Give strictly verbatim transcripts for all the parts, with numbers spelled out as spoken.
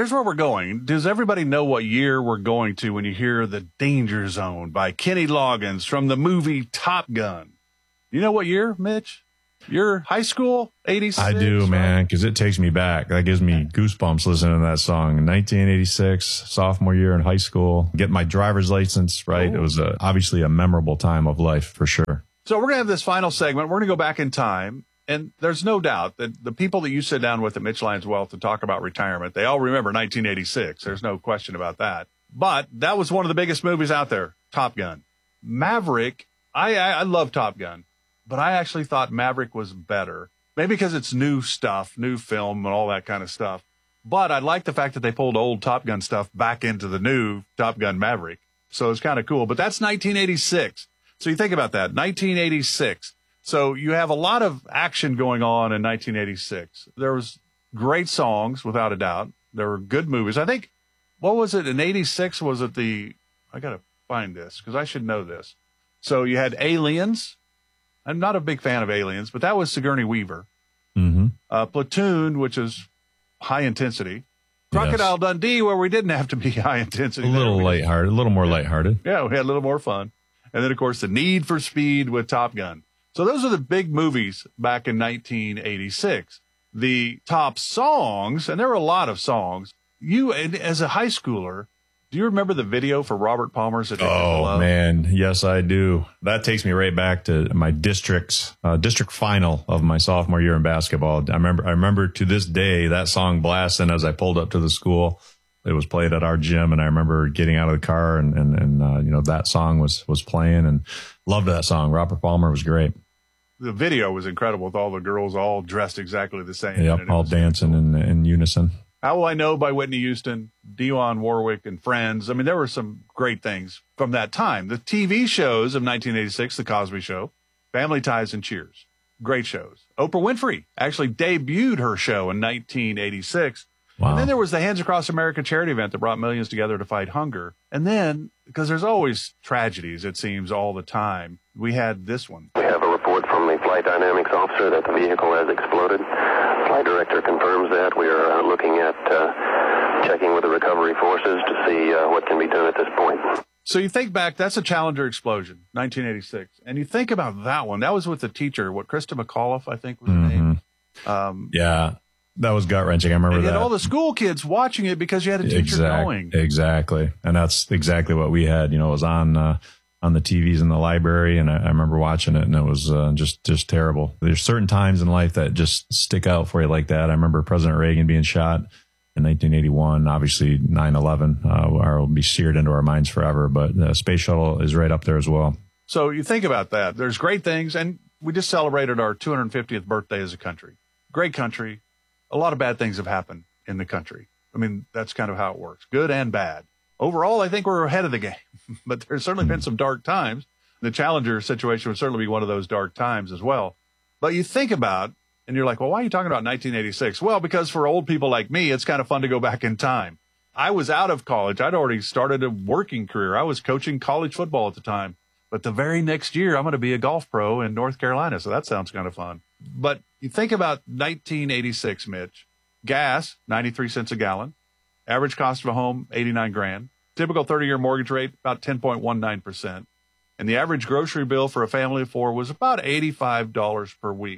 here's where we're going. Does everybody know what year we're going to when you hear The Danger Zone by Kenny Loggins from the movie Top Gun? You know what year, Mitch? Your high school, eighty-six? I do, right? Man, because it takes me back. That gives me goosebumps listening to that song. nineteen eighty-six, sophomore year in high school. Get my driver's license, right? Ooh. It was a, obviously a memorable time of life for sure. So we're going to have this final segment. We're going to go back in time. And there's no doubt that the people that you sit down with at Mitch Lyons Wealth to talk about retirement, they all remember nineteen eighty-six. There's no question about that. But that was one of the biggest movies out there, Top Gun. Maverick, I, I, I love Top Gun, but I actually thought Maverick was better. Maybe because it's new stuff, new film and all that kind of stuff. But I like the fact that they pulled old Top Gun stuff back into the new Top Gun Maverick. So it's kind of cool. But that's nineteen eighty-six. So you think about that, nineteen eighty-six. So you have a lot of action going on in nineteen eighty-six. There was great songs, without a doubt. There were good movies. I think, what was it in eighty-six? Was it the, I got to find this because I should know this. So you had Aliens. I'm not a big fan of Aliens, but that was Sigourney Weaver. Mm-hmm. Uh, Platoon, which is high intensity. Crocodile yes. Dundee, where we didn't have to be high intensity. A little lighthearted, a little more yeah. lighthearted. Yeah, we had a little more fun. And then, of course, The Need for Speed with Top Gun. So those are the big movies back in nineteen eighty-six. The top songs, and there were a lot of songs. You, as a high schooler, do you remember the video for Robert Palmer's Addicted to Love? Oh, man. Yes, I do. That takes me right back to my district's uh, district final of my sophomore year in basketball. I remember, I remember to this day that song blasting as I pulled up to the school. It was played at our gym, and I remember getting out of the car, and and, and uh, you know, that song was was playing, and loved that song. Robert Palmer was great. The video was incredible with all the girls all dressed exactly the same. Yep, all dancing cool. in in unison. How Will I Know by Whitney Houston, Dionne Warwick and Friends. I mean, there were some great things from that time. The T V shows of nineteen eighty-six, The Cosby Show, Family Ties and Cheers. Great shows. Oprah Winfrey actually debuted her show in nineteen eighty-six. Wow. And then there was the Hands Across America charity event that brought millions together to fight hunger. And then, because there's always tragedies, it seems, all the time, we had this one. We have a report from the flight dynamics officer that the vehicle has exploded. Flight director confirms that. We are uh, looking at uh, checking with the recovery forces to see uh, what can be done at this point. So you think back, that's a Challenger explosion, nineteen eighty-six. And you think about that one. That was with the teacher, what, Krista McAuliffe, I think was her mm-hmm. name. Um, yeah. That was gut wrenching. I remember and that. And all the school kids watching it because you had a teacher exact, going. Exactly. And that's exactly what we had. You know, it was on, uh, on the T Vs in the library. And I, I remember watching it, and it was uh, just, just terrible. There's certain times in life that just stick out for you like that. I remember President Reagan being shot in nineteen eighty-one, obviously nine eleven, uh, will be seared into our minds forever. But the space shuttle is right up there as well. So you think about that. There's great things. And we just celebrated our two hundred fiftieth birthday as a country. Great country. A lot of bad things have happened in the country. I mean, that's kind of how it works, good and bad. Overall, I think we're ahead of the game, but there's certainly been some dark times. The Challenger situation would certainly be one of those dark times as well. But you think about, and you're like, well, why are you talking about nineteen eighty-six? Well, because for old people like me, it's kind of fun to go back in time. I was out of college. I'd already started a working career. I was coaching college football at the time. But the very next year, I'm going to be a golf pro in North Carolina. So that sounds kind of fun. But you think about nineteen eighty-six, Mitch. Gas, ninety-three cents a gallon. Average cost of a home, eighty-nine grand. Typical thirty-year mortgage rate, about ten point one nine percent. And the average grocery bill for a family of four was about eighty-five dollars per week.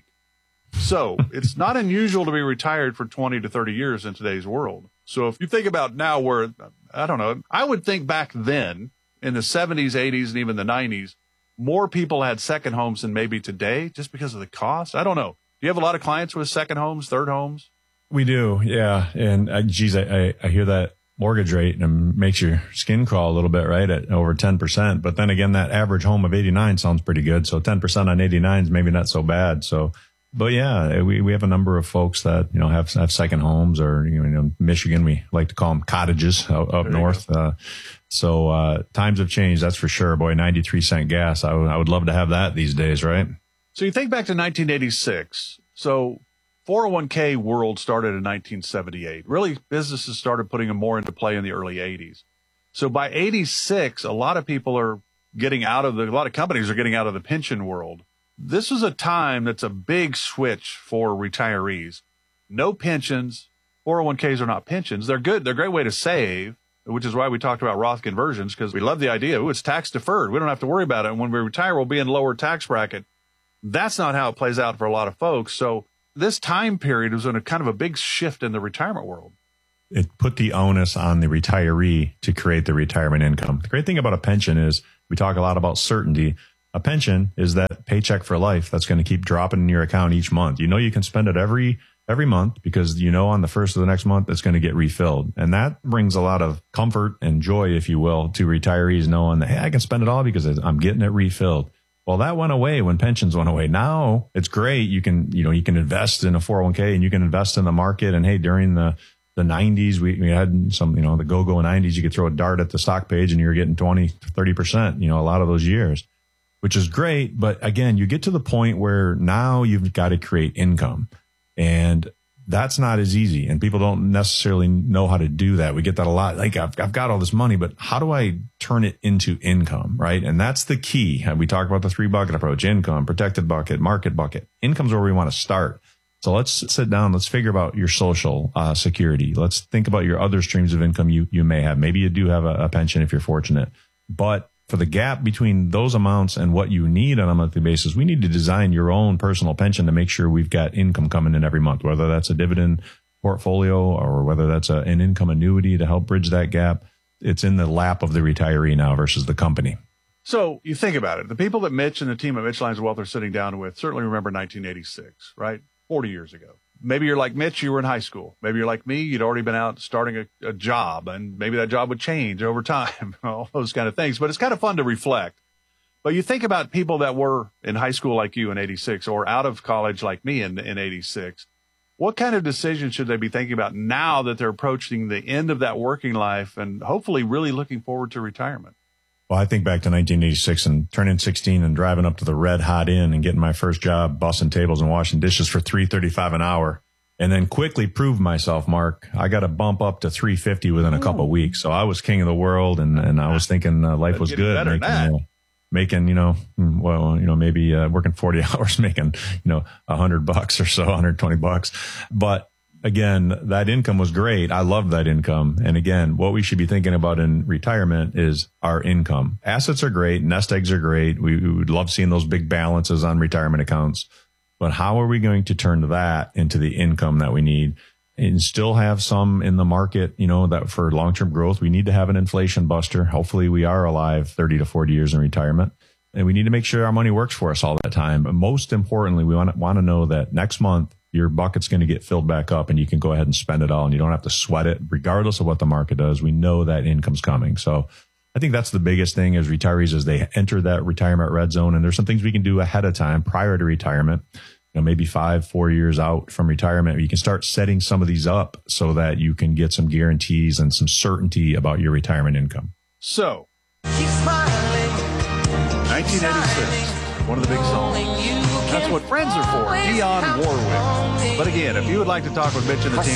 So it's not unusual to be retired for twenty to thirty years in today's world. So if you think about now where, I don't know, I would think back then in the seventies, eighties, and even the nineties, more people had second homes than maybe today just because of the cost. I don't know. Do you have a lot of clients with second homes, third homes? We do, yeah. And uh, geez, I, I, I hear that mortgage rate and it makes your skin crawl a little bit, right? At over ten percent. But then again, that average home of eighty-nine sounds pretty good. So ten percent on eighty-nine is maybe not so bad. So, but yeah, we, we have a number of folks that, you know, have, have second homes, or, you know, Michigan, we like to call them cottages out, up north. Uh, so, uh, times have changed. That's for sure. Boy, ninety-three cent gas. I, w- I would love to have that these days, right? So you think back to nineteen eighty-six. So four oh one k world started in nineteen seventy-eight. Really, businesses started putting them more into play in the early eighties. So by eighty-six, a lot of people are getting out of the, a lot of companies are getting out of the pension world. This is a time that's a big switch for retirees. No pensions, four oh one Ks are not pensions. They're good. They're a great way to save, which is why we talked about Roth conversions, because we love the idea. Ooh, it's tax deferred. We don't have to worry about it. And when we retire, we'll be in lower tax bracket. That's not how it plays out for a lot of folks. So this time period was in a kind of a big shift in the retirement world. It put the onus on the retiree to create the retirement income. The great thing about a pension is we talk a lot about certainty. A pension is that paycheck for life that's going to keep dropping in your account each month. You know you can spend it every every month because you know on the first of the next month it's going to get refilled. And that brings a lot of comfort and joy, if you will, to retirees knowing that, hey, I can spend it all because I'm getting it refilled. Well, that went away when pensions went away. Now it's great. You can, you know, you can invest in a four oh one K and you can invest in the market. And hey, during the, the nineties, we, we had some, you know, the go-go nineties, you could throw a dart at the stock page and you're getting twenty, thirty percent, you know, a lot of those years, which is great. But again, you get to the point where now you've got to create income, and that's not as easy. And people don't necessarily know how to do that. We get that a lot. Like, I've, I've got all this money, but how do I turn it into income? Right. And that's the key. We talk about the three bucket approach: income, protected bucket, market bucket. Income's where we want to start. So let's sit down. Let's figure about your social uh, security. Let's think about your other streams of income you, you may have. Maybe you do have a, a pension if you're fortunate, but for the gap between those amounts and what you need on a monthly basis, we need to design your own personal pension to make sure we've got income coming in every month, whether that's a dividend portfolio or whether that's a, an income annuity to help bridge that gap. It's in the lap of the retiree now versus the company. So you think about it. The people that Mitch and the team at Mitch Lines of Wealth are sitting down with certainly remember nineteen eighty-six, right? forty years ago. Maybe you're like Mitch, you were in high school. Maybe you're like me, you'd already been out starting a, a job, and maybe that job would change over time, all those kind of things. But it's kind of fun to reflect. But you think about people that were in high school like you in eighty-six or out of college like me in, in eighty-six. What kind of decisions should they be thinking about now that they're approaching the end of that working life and hopefully really looking forward to retirement? Well, I think back to nineteen eighty-six and turning sixteen and driving up to the Red Hot Inn and getting my first job bussing tables and washing dishes for three thirty-five an hour, and then quickly proved myself, Mark. I got a bump up to three fifty within a couple of weeks. So I was king of the world, and, and I was thinking uh, life was good. Making, you know, making, you know, well, you know, maybe uh, working forty hours, making, you know, a hundred bucks or so, one hundred twenty bucks. But again, that income was great. I loved that income. And again, what we should be thinking about in retirement is our income. Assets are great. Nest eggs are great. We, we would love seeing those big balances on retirement accounts. But how are we going to turn that into the income that we need and still have some in the market, you know, that for long-term growth, we need to have an inflation buster. Hopefully we are alive thirty to forty years in retirement. And we need to make sure our money works for us all that time. But most importantly, we want to, want to know that next month, your bucket's going to get filled back up and you can go ahead and spend it all and you don't have to sweat it regardless of what the market does. We know that income's coming. So I think that's the biggest thing as retirees as they enter that retirement red zone. And there's some things we can do ahead of time prior to retirement, you know, maybe five, four years out from retirement. You can start setting some of these up so that you can get some guarantees and some certainty about your retirement income. So nineteen eighty-six, one of the big songs. That's what friends are for, Dionne Warwick. But again, if you would like to talk with Mitch and the team